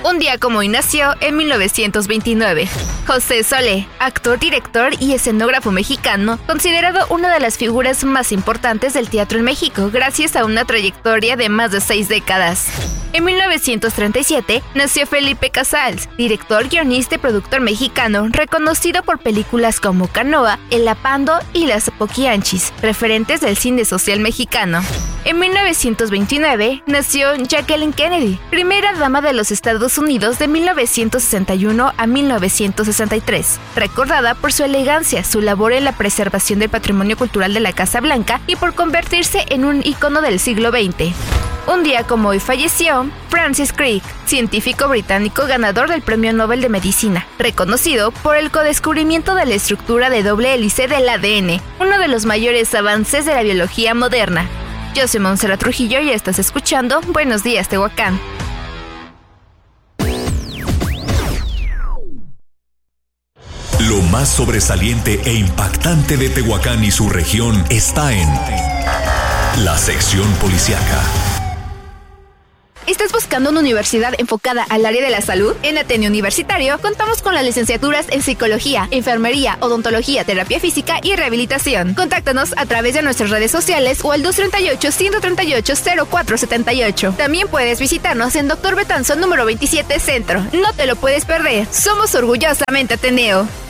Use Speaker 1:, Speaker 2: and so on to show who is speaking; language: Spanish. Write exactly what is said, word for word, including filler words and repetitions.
Speaker 1: Un día como hoy nació en mil novecientos veintinueve. José Solé, actor, director y escenógrafo mexicano, considerado una de las figuras más importantes del teatro en México, gracias a una trayectoria de más de seis décadas. En mil novecientos treinta y siete nació Felipe Casals, director, guionista y productor mexicano, reconocido por películas como Canoa, El Apando y Las Poquianchis, referentes del cine social mexicano. En mil novecientos veintinueve nació Jacqueline Kennedy, primera dama de los Estados Unidos de mil novecientos sesenta y uno a mil novecientos sesenta y tres, recordada por su elegancia, su labor en la preservación del patrimonio cultural de la Casa Blanca y por convertirse en un ícono del siglo veinte. Un día como hoy falleció Francis Crick, científico británico ganador del Premio Nobel de Medicina, reconocido por el codescubrimiento de la estructura de doble hélice del A D N, uno de los mayores avances de la biología moderna. Yo soy Montserrat Trujillo y estás escuchando Buenos Días, Tehuacán.
Speaker 2: Lo más sobresaliente e impactante de Tehuacán y su región está en la sección policíaca.
Speaker 1: ¿Estás buscando una universidad enfocada al área de la salud? En Ateneo Universitario contamos con las licenciaturas en Psicología, Enfermería, Odontología, Terapia Física y Rehabilitación. Contáctanos a través de nuestras redes sociales o al dos tres ocho, uno tres ocho, cero cuatro siete ocho. También puedes visitarnos en Doctor Betanzón número veintisiete Centro. No te lo puedes perder. Somos orgullosamente Ateneo.